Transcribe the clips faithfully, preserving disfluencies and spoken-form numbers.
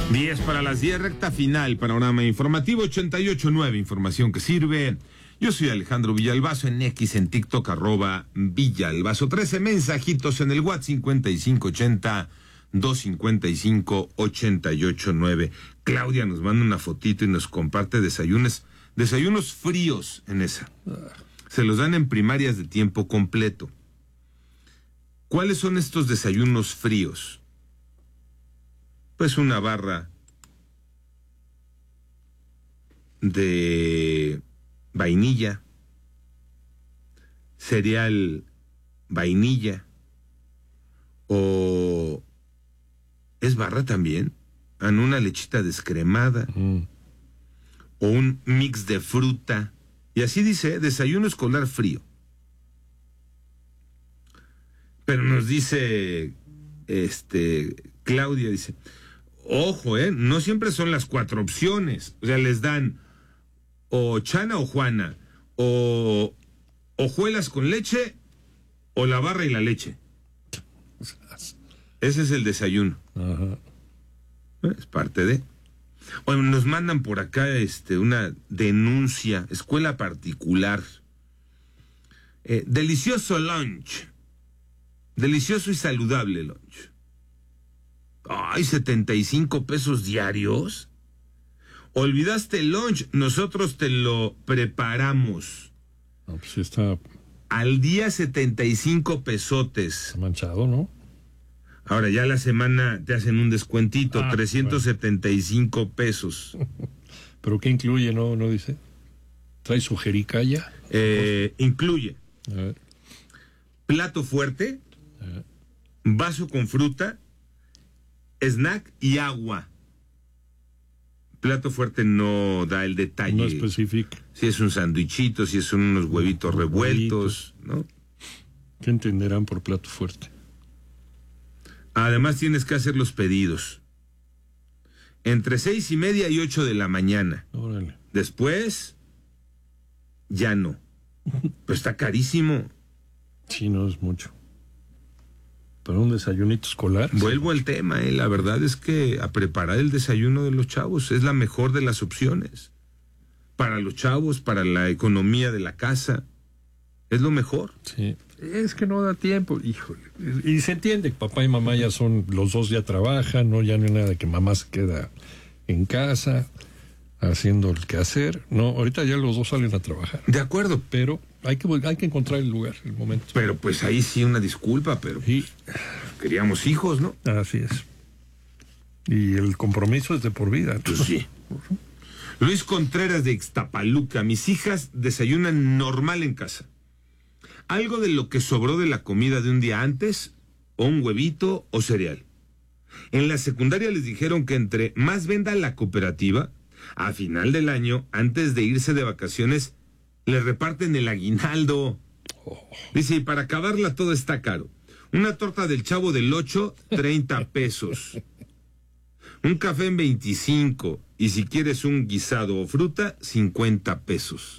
diez para las diez, recta final, panorama informativo ochenta y ocho punto nueve, información que sirve. Yo soy Alejandro Villalbazo, en X, en TikTok, arroba Villalbazo. trece mensajitos en el WhatsApp, cincuenta y cinco ochenta, doscientos cincuenta y cinco, ochenta y ocho nueve. Claudia nos manda una fotito y nos comparte desayunos, desayunos fríos en esa. Se los dan en primarias de tiempo completo. ¿Cuáles son estos desayunos fríos? Pues una barra de vainilla, cereal vainilla, o es barra también, en una lechita descremada, mm. o un mix de fruta, y así dice, desayuno escolar frío. Pero nos dice, este, Claudia dice, ojo, eh, no siempre son las cuatro opciones, o sea, les dan o Chana o Juana, o hojuelas con leche, o la barra y la leche. Ese es el desayuno. Ajá. Es parte de. Bueno, nos mandan por acá este una denuncia, escuela particular. Eh, delicioso lunch. Delicioso y saludable lunch. Ay, setenta y cinco pesos diarios. Olvidaste el lunch, nosotros te lo preparamos. No, pues está... Al día setenta y cinco pesotes. Está manchado, ¿no? Ahora ya la semana te hacen un descuentito, ah, trescientos setenta y cinco bueno. pesos. ¿Pero qué incluye? No, no dice. ¿Trae su jericaya? Eh, incluye. A ver. Plato fuerte, a ver. Vaso con fruta, snack y agua. Plato fuerte no da el detalle. No especifica. Si es un sándwichito, si son unos huevitos revueltos, ¿no? ¿Qué entenderán por plato fuerte? Además tienes que hacer los pedidos. Entre seis y media y ocho de la mañana. Órale. Después, ya no. Pues está carísimo. Sí, no es mucho. Para un desayunito escolar. Vuelvo al tema, eh. La verdad es que a preparar el desayuno de los chavos es la mejor de las opciones. Para los chavos, para la economía de la casa, es lo mejor. Sí, es que no da tiempo, híjole. Y se entiende, papá y mamá ya son, los dos ya trabajan, no, ya no hay nada de que mamá se queda en casa haciendo el quehacer. No, ahorita ya los dos salen a trabajar. De acuerdo. Pero hay que, hay que encontrar el lugar, el momento. Pero pues ahí sí una disculpa, pero sí. Queríamos hijos, ¿no? Así es. Y el compromiso es de por vida. Pues sí. Luis Contreras de Ixtapaluca, mis hijas desayunan normal en casa. Algo de lo que sobró de la comida de un día antes, o un huevito o cereal. En la secundaria les dijeron que entre más venda la cooperativa, a final del año, antes de irse de vacaciones, le reparten el aguinaldo. Oh. Dice, y para acabarla todo está caro. Una torta del Chavo del Ocho, treinta pesos. Un café en veinticinco. Y si quieres un guisado o fruta, cincuenta pesos.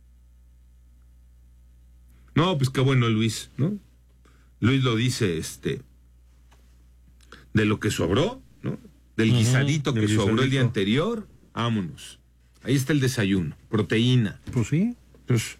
No, pues qué bueno, Luis, ¿no? Luis lo dice, este, de lo que sobró, ¿no? Del uh-huh, guisadito que sobró guisadito. El día anterior, vámonos. Ahí está el desayuno, proteína. Pues sí. Pues,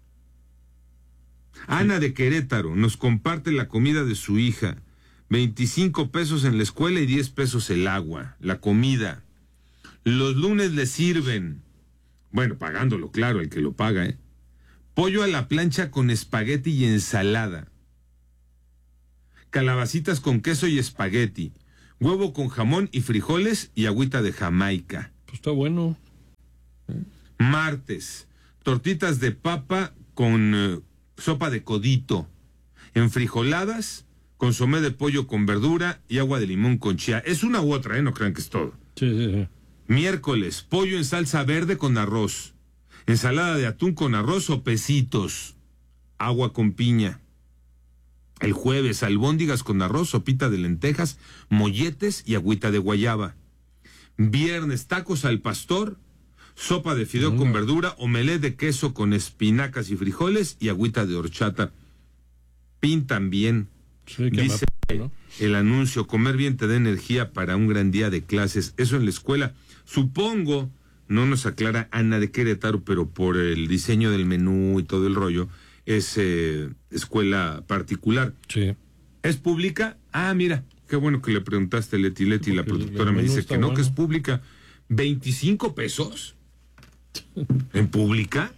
Ana de Querétaro nos comparte la comida de su hija. veinticinco pesos en la escuela y diez pesos el agua, la comida. Los lunes le sirven, bueno, pagándolo, claro, el que lo paga, ¿eh? Pollo a la plancha con espagueti y ensalada. Calabacitas con queso y espagueti. Huevo con jamón y frijoles y agüita de Jamaica. Pues está bueno. Martes, tortitas de papa con uh, sopa de codito. Enfrijoladas, consomé de pollo con verdura y agua de limón con chía. Es una u otra, ¿eh? No crean que es todo. Sí, sí, sí. Miércoles, pollo en salsa verde con arroz. Ensalada de atún con arroz o pesitos. Agua con piña. El jueves, albóndigas con arroz, sopita de lentejas, molletes y agüita de guayaba. Viernes, tacos al pastor, sopa de fideo mm. con verdura, omelette de queso con espinacas y frijoles y agüita de horchata. Pintan bien. Sí, que Dice me... ¿no? el anuncio, comer bien te da energía para un gran día de clases. Eso en la escuela. Supongo, no nos aclara Ana de Querétaro, pero por el diseño del menú y todo el rollo, es eh, escuela particular. Sí. ¿Es pública? Ah, mira, qué bueno que le preguntaste, Leti. Leti, la Porque productora el me menú dice está que no, bueno. que es pública. ¿veinticinco pesos? ¿En pública?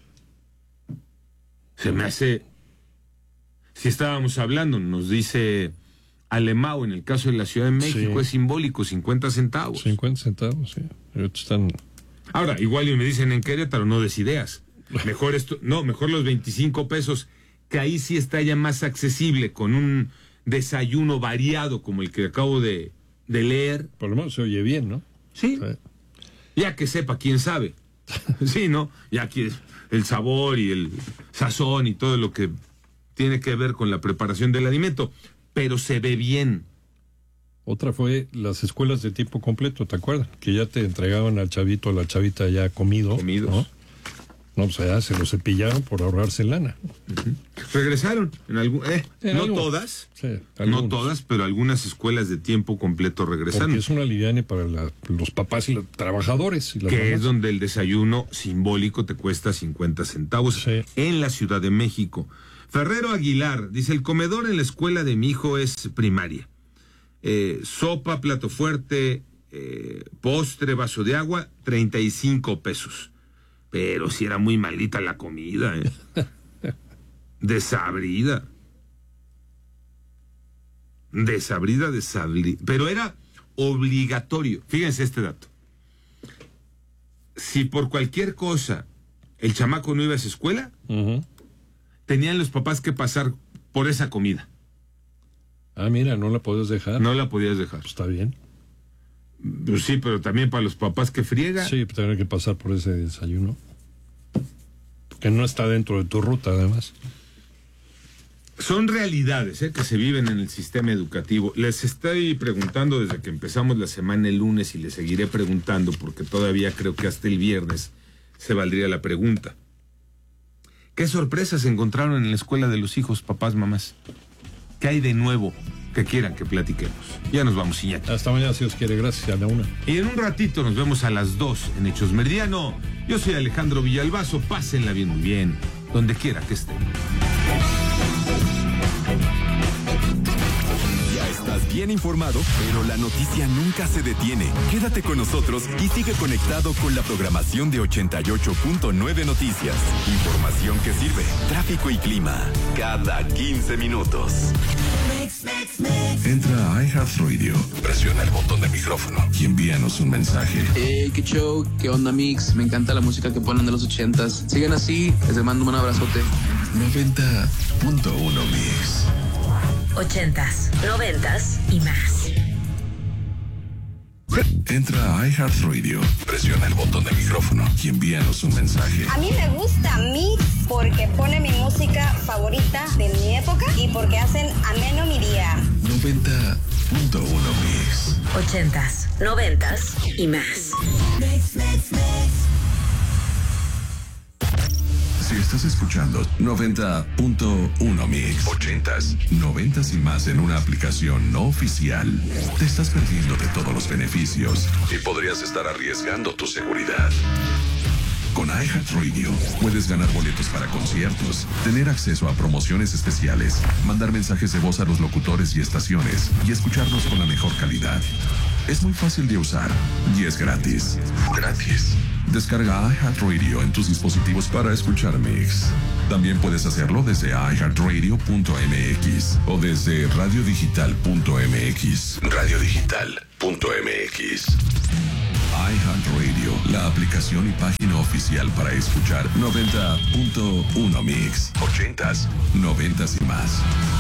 Se me hace... Si estábamos hablando, nos dice Alemão, en el caso de la Ciudad de México, Sí. es simbólico, cincuenta centavos. cincuenta centavos, sí. Ahorita están... Ahora, igual y me dicen en Querétaro, no des ideas. Mejor esto, no, mejor los veinticinco pesos, que ahí sí está ya más accesible, con un desayuno variado como el que acabo de, de leer. Por lo menos se oye bien, ¿no? Sí, Sí. ya que sepa, quién sabe. Sí, ¿no? Ya que el sabor y el sazón y todo lo que tiene que ver con la preparación del alimento, pero se ve bien. Otra fue las escuelas de tiempo completo, ¿te acuerdas? Que ya te entregaban al chavito o la chavita ya comido. Comidos. ¿no? No, pues allá se lo cepillaron por ahorrarse lana. Regresaron en algún, eh, En no algo. todas, Sí, no algunos. todas, pero algunas escuelas de tiempo completo regresaron. Porque es una liviane para la- los papás y los trabajadores. Y las Que mamás. es donde el desayuno simbólico te cuesta cincuenta centavos Sí. en la Ciudad de México. Ferrero Aguilar dice, el comedor en la escuela de mi hijo es primaria. Eh, sopa, plato fuerte, eh, postre, vaso de agua, treinta y cinco pesos. Pero si era muy maldita la comida, ¿eh? Desabrida. Desabrida, desabrida. Pero era obligatorio. Fíjense este dato. Si por cualquier cosa el chamaco no iba a esa escuela, Ujú. tenían los papás que pasar por esa comida. Ah, mira, no la puedes dejar. No la podías dejar. Pues está bien. Pues sí, pero también para los papás que friegan. Sí, pues tener que pasar por ese desayuno. Que no está dentro de tu ruta, además. Son realidades ¿eh? que se viven en el sistema educativo. Les estoy preguntando desde que empezamos la semana el lunes y les seguiré preguntando porque todavía creo que hasta el viernes se valdría la pregunta. ¿Qué sorpresas encontraron en la escuela de los hijos, papás, mamás? ¿Qué hay de nuevo que quieran que platiquemos? Ya nos vamos, Iñaki. Hasta mañana, si Dios quiere. Gracias a la una. Y en un ratito nos vemos a las dos en Hechos Meridiano. Yo soy Alejandro Villalbazo. Pásenla bien, muy bien, donde quiera que estén. Ya estás bien informado, pero la noticia nunca se detiene. Quédate con nosotros y sigue conectado con la programación de ochenta y ocho punto nueve Noticias. Información que sirve, tráfico y clima, cada quince minutos. Entra a iHeartRadio, presiona el botón de micrófono y envíanos un mensaje. Hey, qué show, qué onda mix, me encanta la música que ponen de los ochentas. Sigan así, les mando un abrazote. noventa punto uno Mix. Ochentas, noventas y más. Entra a iHeartRadio, presiona el botón de micrófono y envíanos un mensaje. A mí me gusta Mix porque pone mi música favorita de mi época y porque hacen ameno mi día. noventa punto uno Mix. Ochentas, noventas y más. Si estás escuchando noventa punto uno Mix, ochentas, noventas y más en una aplicación no oficial, te estás perdiendo de todos los beneficios y podrías estar arriesgando tu seguridad. Con iHeartRadio puedes ganar boletos para conciertos, tener acceso a promociones especiales, mandar mensajes de voz a los locutores y estaciones y escucharnos con la mejor calidad. Es muy fácil de usar y es gratis. Gratis. Descarga iHeartRadio en tus dispositivos para escuchar Mix. También puedes hacerlo desde i heart radio punto m x o desde radio digital punto m x. radio digital punto m x. iHeartRadio, la aplicación y página oficial para escuchar noventa punto uno Mix, ochentas, noventas y más.